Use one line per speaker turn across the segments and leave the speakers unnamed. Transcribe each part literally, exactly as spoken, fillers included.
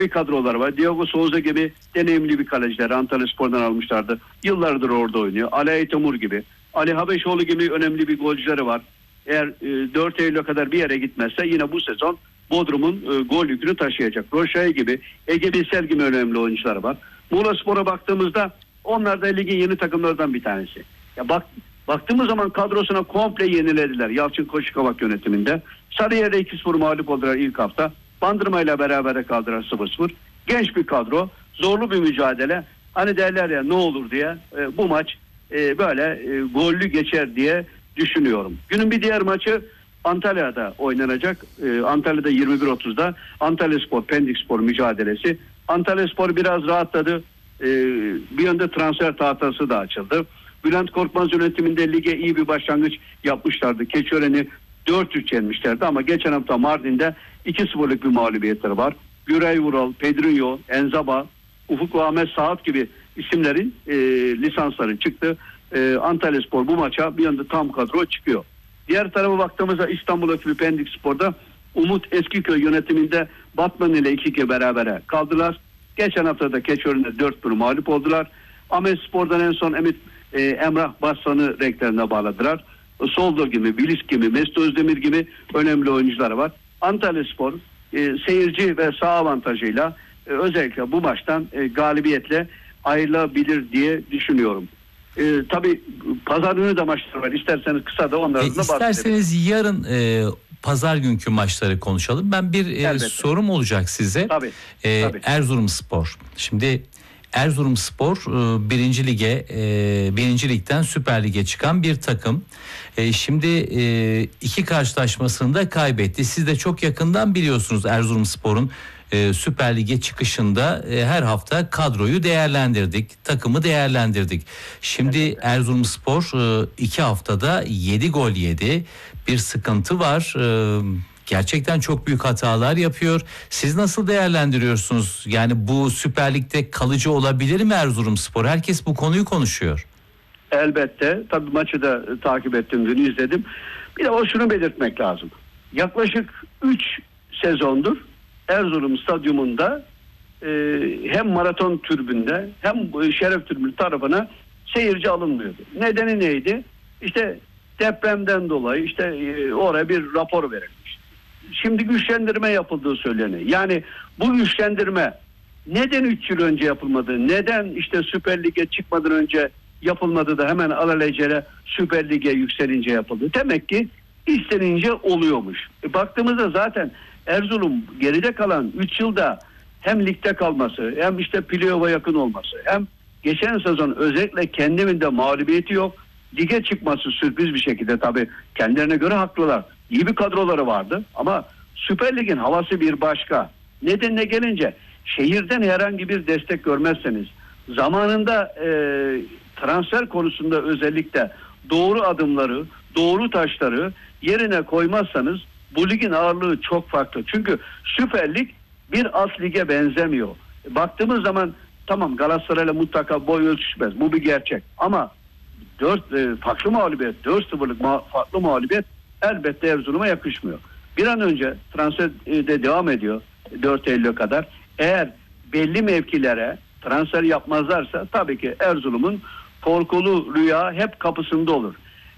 bir kadrolar var. Diogo Souza gibi deneyimli bir kaleciler Antalyaspor'dan almışlardı. Yıllardır orada oynuyor. Ali Aytemur gibi. Ali Habeşoğlu gibi önemli bir golcüleri var. Eğer e, dört Eylül'e kadar bir yere gitmezse yine bu sezon Bodrum'un e, gol yükünü taşıyacak. Roşay gibi, Ege Bilsel gibi önemli oyuncular var. Muğlaspor'a baktığımızda onlar da ligin yeni takımlardan bir tanesi. Ya bak baktığımız zaman kadrosuna komple yenilediler. Yalçın Koşukavak yönetiminde. Sarıyer'de iki sıfır mağlup oldular ilk hafta. Bandırma ile beraber kaldılar sıfır sıfır. Genç bir kadro, zorlu bir mücadele. Hani derler ya ne olur diye e, bu maç e, böyle e, gollü geçer diye düşünüyorum. Günün bir diğer maçı Antalya'da oynanacak. E, Antalya'da yirmi bir otuzda Antalyaspor Pendikspor mücadelesi. Antalyaspor biraz rahatladı. E, bir yönde transfer tahtası da açıldı. Bülent Korkmaz yönetiminde lige iyi bir başlangıç yapmışlardı. Keçiören'i dört üç yenmişlerdi ama geçen hafta Mardin'de iki sıfırlık bir mağlubiyetleri var. Güray Vural, Pedrinho, Enzaba, Ufuk ve Ahmet Saat gibi isimlerin e, lisansları çıktı. E, Antalyaspor bu maça bir anda tam kadro çıkıyor. Diğer tarafa baktığımızda İstanbul Ekibi Pendikspor'da Umut Eskiköy yönetiminde Batman ile iki iki berabere kaldılar. Geçen hafta da Keçiören'de dört bir mağlup oldular. Ahmet Spor'dan en son Emit, e, Emrah Bassan'ı renklerine bağladılar. Soldo gibi, Bilis gibi, Mesut Özdemir gibi önemli oyuncular var. Antalyaspor e, seyirci ve saha avantajıyla e, özellikle bu maçtan e, galibiyetle ayrılabilir diye düşünüyorum. E, tabii pazar günü de maçlar var. İsterseniz kısa da onlardan
e,
da bahsedelim.
İsterseniz yarın e, pazar günkü maçları konuşalım. Ben bir e, sorum olacak size.
Tabii,
e,
tabii.
Erzurumspor. Şimdi Erzurumspor e, birinci lige, e, birinci ligden Süper Lig'e çıkan bir takım. E, şimdi e, iki karşılaşmasında kaybetti. Siz de çok yakından biliyorsunuz Erzurumspor'un e, Süper Lig'e çıkışında e, her hafta kadroyu değerlendirdik, takımı değerlendirdik. Şimdi evet. Erzurumspor e, iki haftada yedi gol yedi. Bir sıkıntı var. E, Gerçekten çok büyük hatalar yapıyor. Siz nasıl değerlendiriyorsunuz? Yani bu Süper Lig'de kalıcı olabilir mi Erzurumspor? Herkes bu konuyu konuşuyor.
Elbette. Tabii maçı da takip ettim, dün izledim. Bir de o şunu belirtmek lazım. Yaklaşık üç sezondur Erzurum Stadyumunda e, hem maraton tribünde hem şeref tribünü tarafına seyirci alınmıyordu. Nedeni neydi? İşte depremden dolayı işte e, oraya bir rapor verilmiş. Şimdi güçlendirme yapıldığı söyleniyor. Yani bu güçlendirme neden üç yıl önce yapılmadı? Neden işte Süper Lig'e çıkmadan önce yapılmadı da hemen alelacele Süper Lig'e yükselince yapıldı? Demek ki istenince oluyormuş. E baktığımızda zaten Erzurum geride kalan üç yılda hem ligde kalması hem işte playoff'a yakın olması hem geçen sezon özellikle kendi evinde mağlubiyeti yok. Lige çıkması sürpriz bir şekilde, tabii kendilerine göre haklılar. İyi bir kadroları vardı ama Süper Lig'in havası bir başka. Nedenine gelince şehirden herhangi bir destek görmezseniz, zamanında e, transfer konusunda özellikle doğru adımları, doğru taşları yerine koymazsanız bu ligin ağırlığı çok farklı. Çünkü Süper Lig bir alt lige benzemiyor. Baktığımız zaman tamam, Galatasaray'la mutlaka boy ölçüşmez. Bu bir gerçek. Ama dört e, farklı mağlubiyet, dört sıfırlık ma- farklı mağlubiyet elbette Erzurum'a yakışmıyor. Bir an önce transfer de devam ediyor dört Eylül'e kadar. Eğer belli mevkilere transfer yapmazlarsa tabii ki Erzurum'un korkulu rüya hep kapısında olur.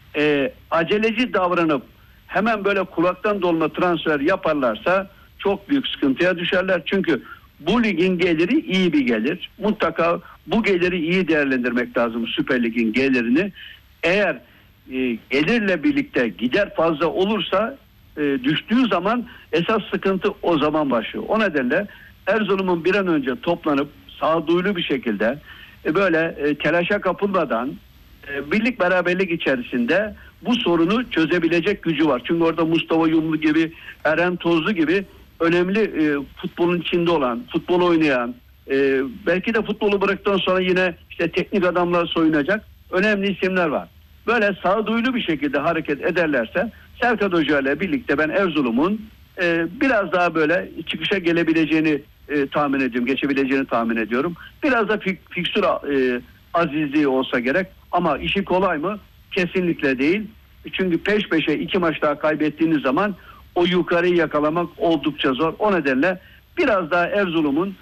E, aceleci davranıp hemen böyle kulaktan dolma transfer yaparlarsa çok büyük sıkıntıya düşerler. Çünkü bu ligin geliri iyi bir gelir. Mutlaka bu geliri iyi değerlendirmek lazım, Süper Lig'in gelirini. Eğer e, gelirle birlikte gider fazla olursa e, düştüğü zaman esas sıkıntı o zaman başlıyor. O nedenle Erzurum'un bir an önce toplanıp sağduyulu bir şekilde e, böyle e, telaşa kapılmadan e, birlik beraberlik içerisinde bu sorunu çözebilecek gücü var. Çünkü orada Mustafa Yumlu gibi, Eren Tozlu gibi önemli e, futbolun içinde olan, futbol oynayan, e, belki de futbolu bıraktıktan sonra yine işte teknik adamlar soyunacak önemli isimler var. Böyle sağduyulu bir şekilde hareket ederlerse Serkan Hoca ile birlikte ben Erzurum'un e, biraz daha böyle çıkışa gelebileceğini e, tahmin ediyorum, geçebileceğini tahmin ediyorum. Biraz da fik, fikstür e, azizliği olsa gerek ama işi kolay mı? Kesinlikle değil. Çünkü peş peşe iki maç daha kaybettiğiniz zaman o yukarıyı yakalamak oldukça zor. O nedenle biraz daha Erzurum'un